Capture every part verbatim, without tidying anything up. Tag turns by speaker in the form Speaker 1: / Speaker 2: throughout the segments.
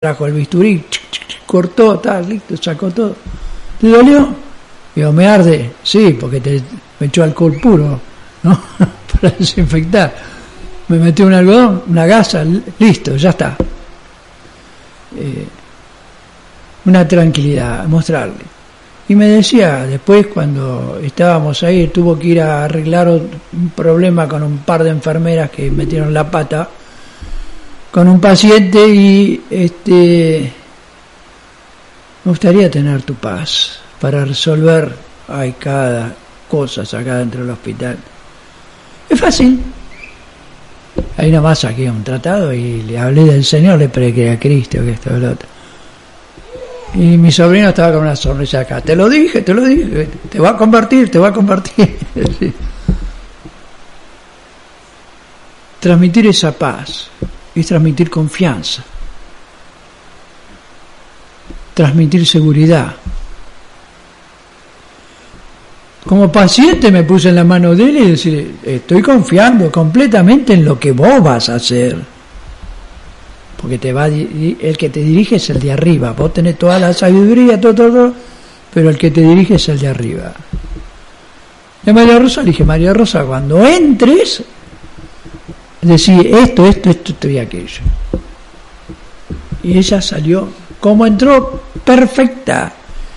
Speaker 1: trajo el bisturí, cortó, tal, listo, sacó todo. ¿Te dolió? Digo, me arde. Sí, porque te me echó alcohol puro, ¿no? Para desinfectar. Me metió un algodón, una gasa, listo, ya está. Eh, una tranquilidad, mostrarle. Y me decía, después cuando estábamos ahí, tuvo que ir a arreglar un problema con un par de enfermeras que metieron la pata con un paciente y este me gustaría tener tu paz para resolver hay cada cosa acá dentro del hospital. Es fácil. Ahí nomás saqué un tratado y le hablé del Señor, le prediqué a Cristo, que esto y lo otro. Y mi sobrino estaba con una sonrisa acá. Te lo dije, te lo dije, te va a convertir, te va a convertir. Sí. Transmitir esa paz es transmitir confianza, transmitir seguridad. Como paciente me puse en la mano de él y decirle, estoy confiando completamente en lo que vos vas a hacer. Porque te va el que te dirige es el de arriba. Vos tenés toda la sabiduría, todo, todo, todo, pero el que te dirige es el de arriba. Y a María Rosa le dije, María Rosa, cuando entres, decís esto, esto, esto, esto y aquello. Y ella salió, como entró, perfecta.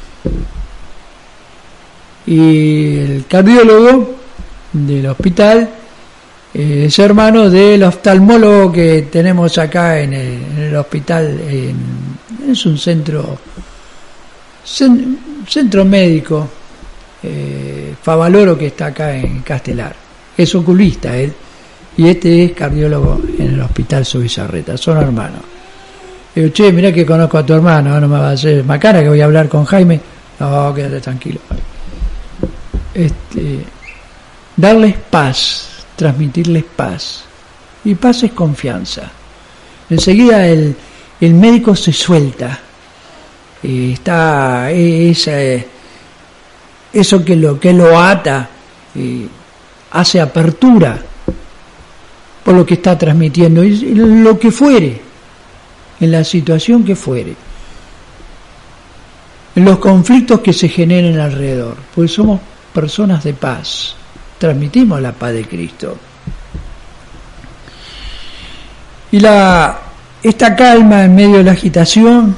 Speaker 1: Y el cardiólogo del hospital eh, es hermano del oftalmólogo que tenemos acá en el, en el hospital. En, es un centro cen, centro médico eh, Favaloro, que está acá en Castelar. Es oculista él, y este es cardiólogo en el hospital Subizarreta. Son hermanos. Digo, che, mirá que conozco a tu hermano, no me va a hacer macana que voy a hablar con Jaime. No, quédate tranquilo. Este, darles paz, transmitirles paz. Y paz es confianza. Enseguida el, el médico se suelta. Eh, está esa, eso que lo, que lo ata, eh, hace apertura por lo que está transmitiendo, y lo que fuere, en la situación que fuere, en los conflictos que se generen alrededor, pues somos personas de paz, transmitimos la paz de Cristo. Y la esta calma en medio de la agitación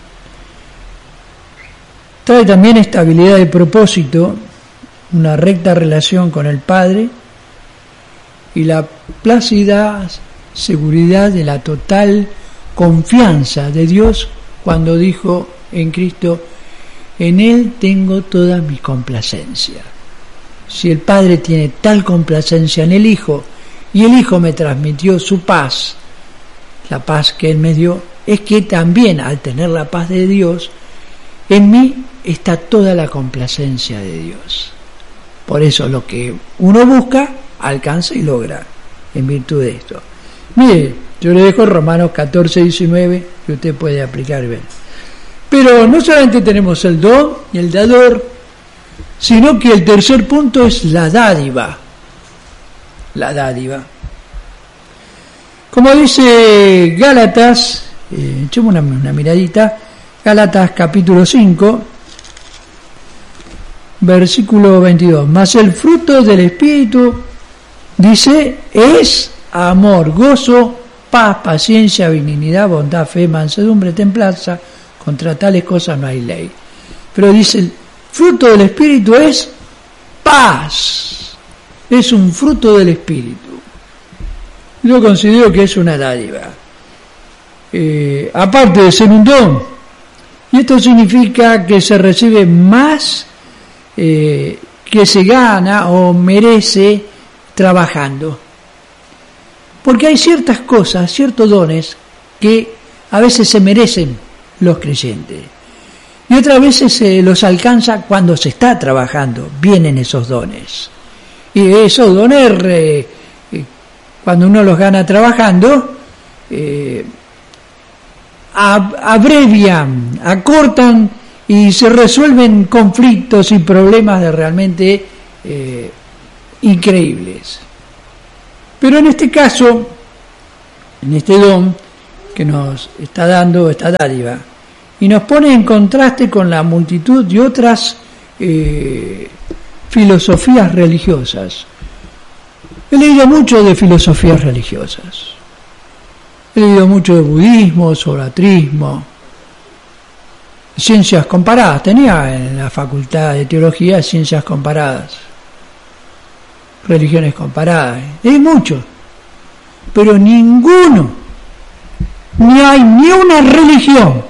Speaker 1: trae también estabilidad de propósito, una recta relación con el Padre y la plácida seguridad de la total confianza de Dios cuando dijo en Cristo, en Él tengo toda mi complacencia. Si el Padre tiene tal complacencia en el Hijo y el Hijo me transmitió su paz, la paz que Él me dio, es que también al tener la paz de Dios, en mí está toda la complacencia de Dios. Por eso lo que uno busca, alcanza y logra en virtud de esto. Mire, yo le dejo Romanos catorce, diecinueve, que usted puede aplicar y ver. Pero no solamente tenemos el don y el dador, sino que el tercer punto es la dádiva. La dádiva. Como dice Gálatas, eh, echemos una, una miradita, Gálatas capítulo cinco, versículo veintidós. Mas el fruto del Espíritu, dice, es amor, gozo, paz, paciencia, benignidad, bondad, fe, mansedumbre, templanza. Contra tales cosas no hay ley. Pero dice, el fruto del Espíritu es paz. Es un fruto del Espíritu. Yo considero que es una dádiva. Eh, aparte de ser un don. Y esto significa que se recibe más eh, que se gana o merece trabajando. Porque hay ciertas cosas, ciertos dones que a veces se merecen los creyentes. Y otras veces se los alcanza cuando se está trabajando. Vienen esos dones. Y esos dones, eh, eh, cuando uno los gana trabajando, eh, ab- abrevian, acortan y se resuelven conflictos y problemas de realmente eh, increíbles. Pero en este caso, en este don, que nos está dando esta dádiva, y nos pone en contraste con la multitud de otras eh, filosofías religiosas. He leído mucho de filosofías religiosas, he leído mucho de budismo, zoratrismo, ciencias comparadas. Tenía en la facultad de teología ciencias comparadas, religiones comparadas, leí mucho, pero ninguno, ni hay ni una religión,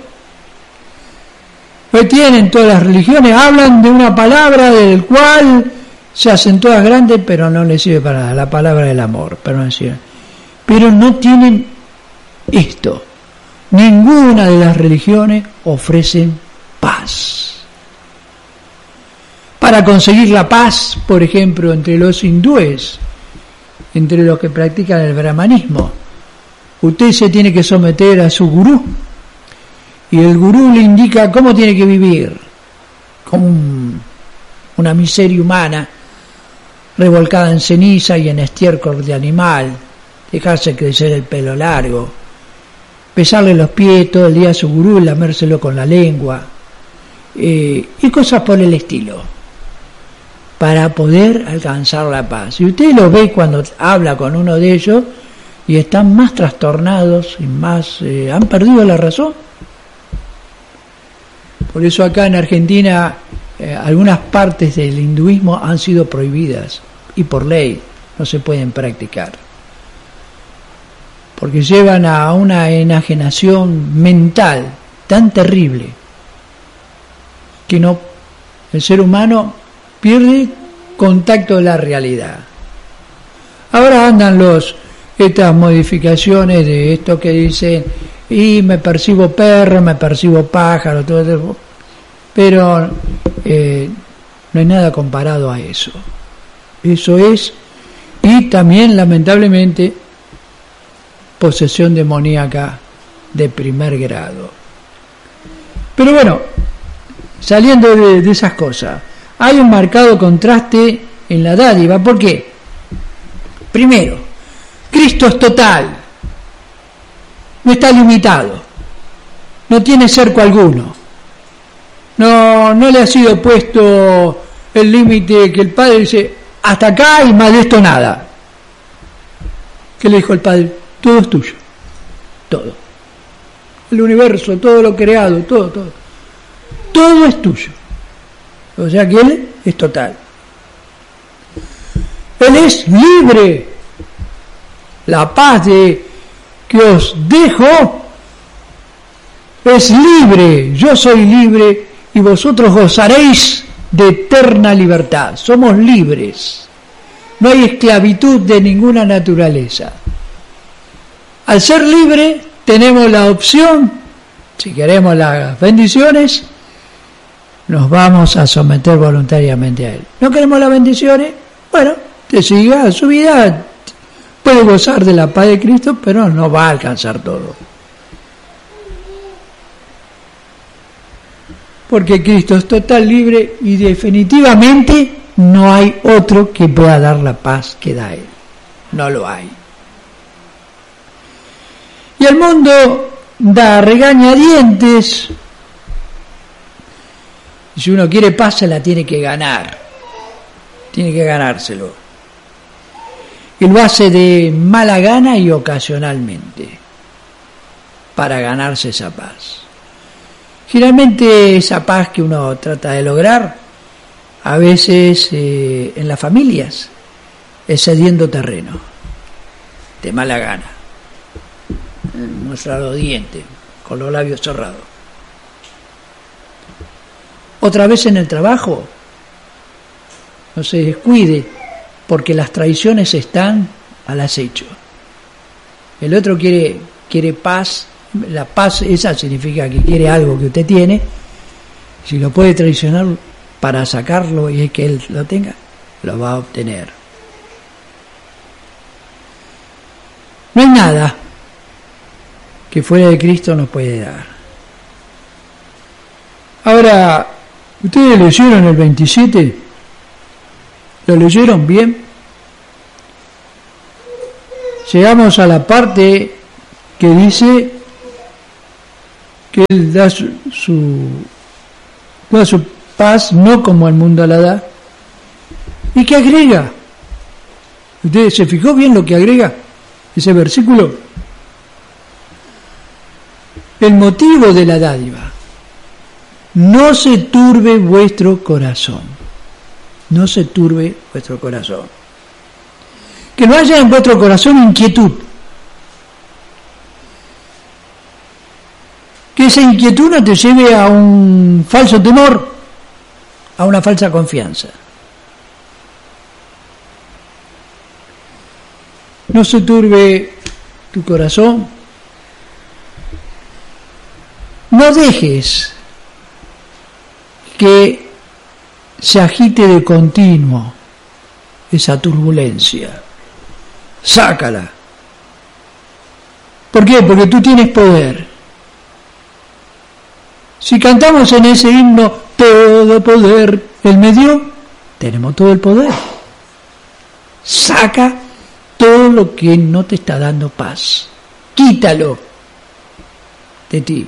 Speaker 1: pues tienen todas las religiones, hablan de una palabra del cual se hacen todas grandes, pero no les sirve para nada, la palabra del amor, pero no sirve. Pero no tienen esto. Ninguna de las religiones ofrecen paz. Para conseguir la paz, por ejemplo, entre los hindúes, entre los que practican el brahmanismo, usted se tiene que someter a su gurú, y el gurú le indica cómo tiene que vivir, como un, una miseria humana, revolcada en ceniza y en estiércol de animal, dejarse crecer el pelo largo, besarle los pies todo el día a su gurú y lamérselo con la lengua, eh, y cosas por el estilo, para poder alcanzar la paz. Y usted lo ve cuando habla con uno de ellos, y están más trastornados y más eh, han perdido la razón. Por eso acá en Argentina eh, algunas partes del hinduismo han sido prohibidas y por ley no se pueden practicar, porque llevan a una enajenación mental tan terrible que no, el ser humano pierde contacto de la realidad. Ahora andan los estas modificaciones de esto que dicen, y me percibo perro, me percibo pájaro, todo eso, pero eh, no hay nada comparado a eso. Eso es, y también lamentablemente, posesión demoníaca de primer grado. Pero bueno, saliendo de, de esas cosas, hay un marcado contraste en la dádiva. ¿Por qué? Primero, Cristo es total, no está limitado, no tiene cerco alguno, no, no le ha sido puesto el límite que el Padre dice, hasta acá y más de esto nada. ¿Qué le dijo el Padre? Todo es tuyo, todo, el universo, todo lo creado, todo, todo, todo es tuyo. O sea que Él es total, Él es libre. La paz de que os dejo es libre, yo soy libre y vosotros gozaréis de eterna libertad. Somos libres, no hay esclavitud de ninguna naturaleza. Al ser libre tenemos la opción, si queremos las bendiciones, nos vamos a someter voluntariamente a Él. ¿No queremos las bendiciones? Bueno, te siga su vida. Puede gozar de la paz de Cristo, pero no va a alcanzar todo. Porque Cristo es total, libre y definitivamente no hay otro que pueda dar la paz que da Él. No lo hay. Y el mundo da regañadientes. Y si uno quiere paz, se la tiene que ganar. Tiene que ganárselo. Y lo hace de mala gana y ocasionalmente, para ganarse esa paz. Generalmente esa paz que uno trata de lograr, a veces eh, en las familias, es cediendo terreno, de mala gana, muestra los dientes, con los labios cerrados. Otra vez en el trabajo, no se descuide, porque las traiciones están al acecho. El otro quiere, quiere paz, la paz esa significa que quiere algo que usted tiene, si lo puede traicionar para sacarlo y es que él lo tenga, lo va a obtener. No hay nada que fuera de Cristo nos puede dar. Ahora, ¿ustedes leyeron el veintisiete? ¿Lo leyeron bien? Llegamos a la parte que dice, que Él da su, su, da su paz, no como el mundo la da. ¿Y qué agrega? ¿Usted se fijó bien lo que agrega ese versículo? El motivo de la dádiva. No se turbe vuestro corazón. No se turbe vuestro corazón. Que no haya en vuestro corazón inquietud. Que esa inquietud no te lleve a un falso temor, a una falsa confianza. No se turbe tu corazón. No dejes que se agite de continuo esa turbulencia. Sácala. ¿Por qué? Porque tú tienes poder. Si cantamos en ese himno, todo poder Él me dio, tenemos todo el poder. Saca todo lo que no te está dando paz. Quítalo de ti.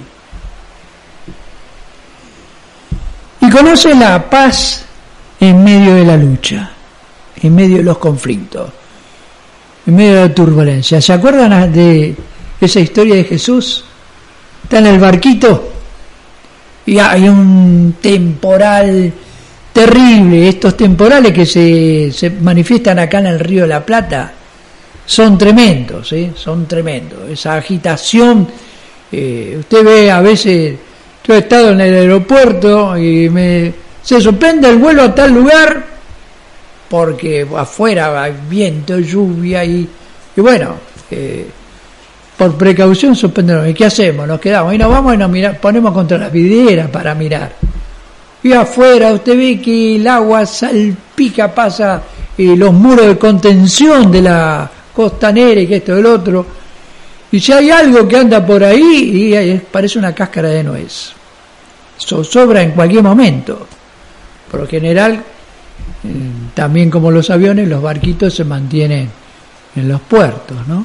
Speaker 1: Y conoce la paz en medio de la lucha, en medio de los conflictos, en medio de la turbulencia. ¿Se acuerdan de esa historia de Jesús? Está en el barquito y hay un temporal terrible. Estos temporales que se, se manifiestan acá en el Río de la Plata son tremendos, ¿eh? Son tremendos. Esa agitación, eh, usted ve a veces, yo he estado en el aeropuerto y me se sorprende el vuelo a tal lugar porque afuera hay viento, lluvia y, y bueno, eh, por precaución suspendemos. ¿Y qué hacemos? Nos quedamos y nos vamos y nos mira, ponemos contra las vidrieras para mirar. Y afuera usted ve que el agua salpica, pasa eh, los muros de contención de la costanera y que esto y el otro. Y si hay algo que anda por ahí, y, y parece una cáscara de nuez. Zozobra en cualquier momento. Por lo general, eh, también como los aviones, los barquitos se mantienen en los puertos, ¿no?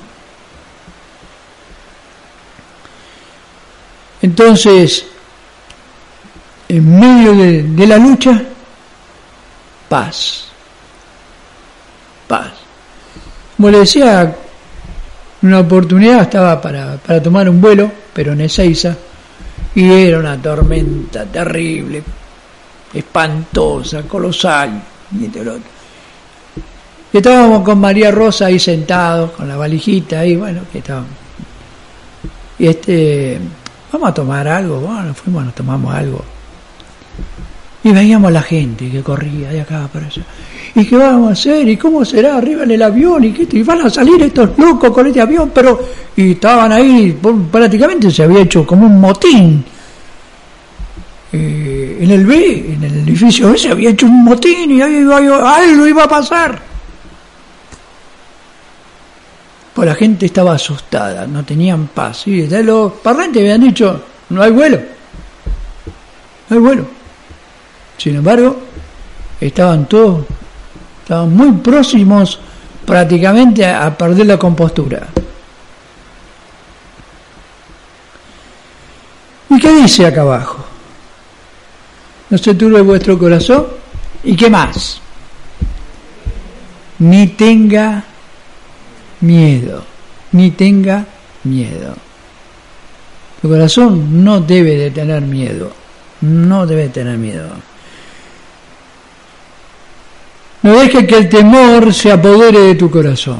Speaker 1: Entonces, en medio de, de la lucha, paz. Paz. Como le decía, una oportunidad estaba para, para tomar un vuelo, pero en Ezeiza, y era una tormenta terrible, espantosa, colosal, y todo lo otro. Y estábamos con María Rosa ahí sentados, con la valijita ahí, bueno, que estábamos. Y este, vamos a tomar algo, bueno, fuimos, nos tomamos algo. Y veíamos la gente que corría de acá para allá. ¿Y qué vamos a hacer? ¿Y cómo será arriba en el avión? ¿Y qué? ¿Y van a salir estos locos con este avión? Pero, y estaban ahí, prácticamente se había hecho como un motín. Eh, en el B, en el edificio B se había hecho un motín y ahí iba, algo iba a pasar. Pues la gente estaba asustada, no tenían paz. Y desde los parlantes habían dicho, no hay vuelo. No hay vuelo. Sin embargo, estaban todos, estaban muy próximos prácticamente a, a perder la compostura. ¿Y qué dice acá abajo? No se turbe vuestro corazón. ¿Y qué más? Ni tenga miedo, ni tenga miedo. Tu corazón no debe de tener miedo, no debe tener miedo. No dejes que el temor se apodere de tu corazón.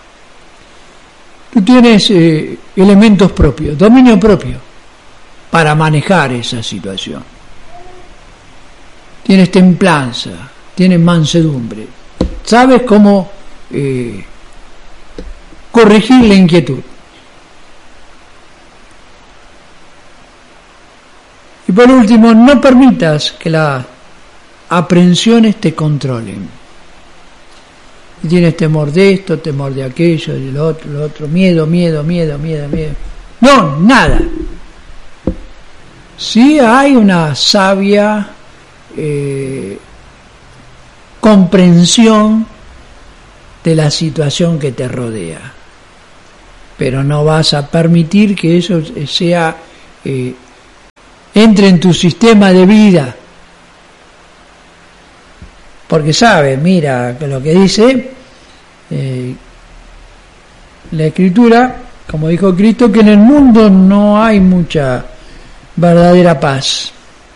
Speaker 1: Tú tienes eh, elementos propios, dominio propio, para manejar esa situación. Tienes templanza, tienes mansedumbre. Sabes cómo eh, corregir la inquietud. Y por último, no permitas que las aprensiones te controlen. Y tienes temor de esto, temor de aquello, de lo otro, lo otro, miedo, miedo, miedo, miedo, miedo. No, nada. Sí hay una sabia eh, comprensión de la situación que te rodea, pero no vas a permitir que eso sea eh, entre en tu sistema de vida, porque sabe, mira lo que dice eh, la Escritura, como dijo Cristo, que en el mundo no hay mucha verdadera paz.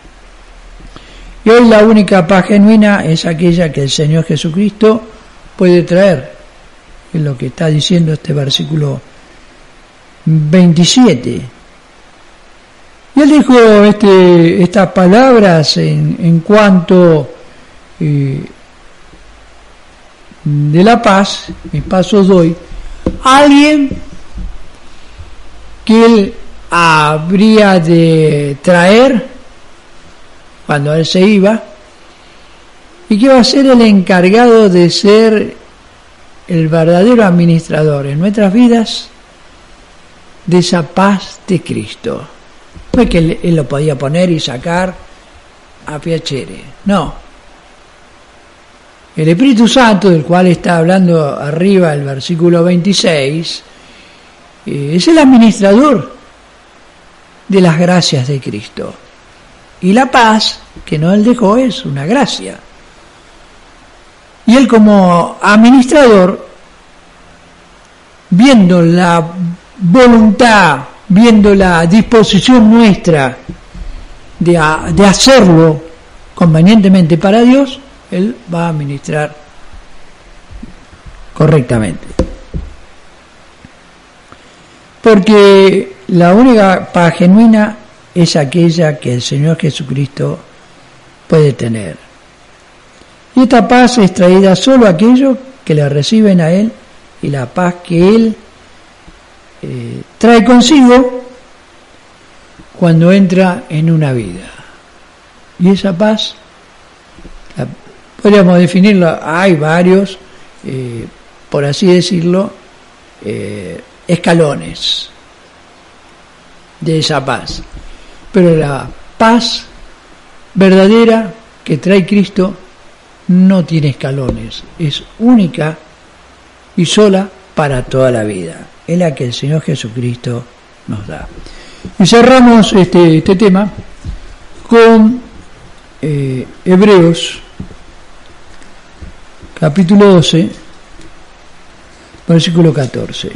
Speaker 1: Y hoy la única paz genuina es aquella que el Señor Jesucristo puede traer, es lo que está diciendo este versículo veintisiete. Y él dijo este, estas palabras en, en cuanto eh, de la paz, mi paz os doy, a alguien que él habría de traer cuando él se iba, y que va a ser el encargado de ser el verdadero administrador en nuestras vidas de esa paz de Cristo. No es que él, él lo podía poner y sacar a piacere, no. El Espíritu Santo, del cual está hablando arriba el versículo veintiséis, eh, es el administrador de las gracias de Cristo. Y la paz que no él dejó es una gracia. Y él, como administrador, viendo la voluntad, viendo la disposición nuestra de, a, de hacerlo convenientemente para Dios, él va a administrar correctamente. Porque la única paz genuina es aquella que el Señor Jesucristo puede tener. Y esta paz es traída solo a aquellos que le reciben a Él, y la paz que Él eh, trae consigo cuando entra en una vida. Y esa paz, la, podríamos definirla, hay varios, eh, por así decirlo, eh, escalones de esa paz. Pero la paz verdadera que trae Cristo no tiene escalones, es única y sola para toda la vida. Es la que el Señor Jesucristo nos da. Y cerramos este, este tema con eh, Hebreos, capítulo doce, versículo catorce.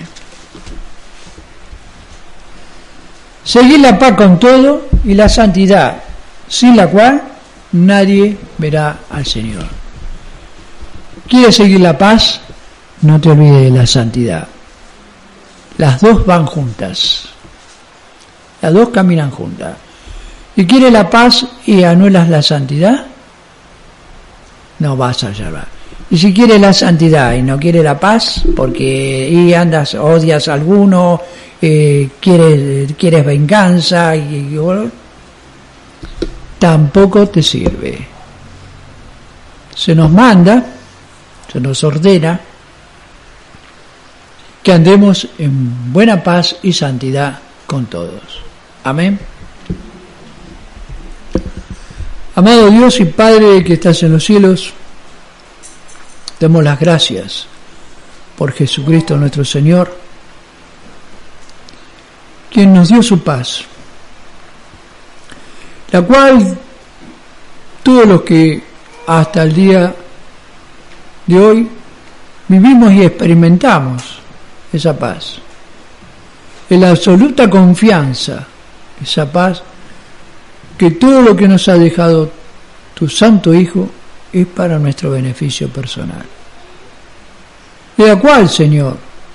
Speaker 1: Seguid la paz con todo y la santidad, sin la cual nadie verá al Señor. ¿Quieres seguir la paz? No te olvides de la santidad. Las dos van juntas. Las dos caminan juntas. ¿Y quieres la paz y anulas la santidad? No vas a llevar. Y si quieres la santidad y no quieres la paz, porque y andas, odias a alguno, eh, quieres, quieres venganza, y, y bueno, tampoco te sirve. Se nos manda, se nos ordena que andemos en buena paz y santidad con todos. Amén. Amado Dios y Padre que estás en los cielos, damos las gracias por Jesucristo nuestro Señor, quien nos dio su paz, la cual todos los que hasta el día de hoy vivimos y experimentamos esa paz, en la absoluta confianza, esa paz, que todo lo que nos ha dejado tu Santo Hijo es para nuestro beneficio personal. De la cual, Señor,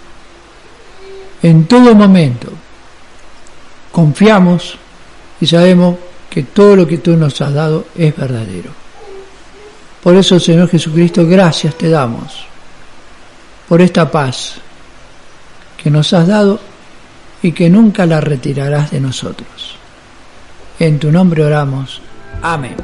Speaker 1: en todo momento confiamos y sabemos que todo lo que tú nos has dado es verdadero. Por eso, Señor Jesucristo, gracias te damos por esta paz que nos has dado y que nunca la retirarás de nosotros. En tu nombre oramos. Amén.